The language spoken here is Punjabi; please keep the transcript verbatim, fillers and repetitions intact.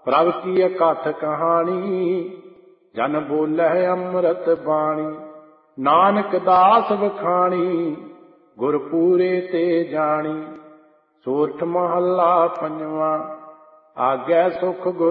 ਪ੍ਰਭ ਕੀ ਅਕਥ ਕਹਾਣੀ, ਜਨ ਬੋਲੇ ਅੰਮ੍ਰਿਤ ਬਾਣੀ। ਨਾਨਕ ਦਾਸ ਵਖਾਣੀ, ਗੁਰ ਪੂਰੇ ਤੇ ਜਾਣੀ। ਸੋਰਠ ਮਹੱਲਾ ਪੰਜਵਾਂ। ਆਗੈ ਸੁਖ ਗੁਰ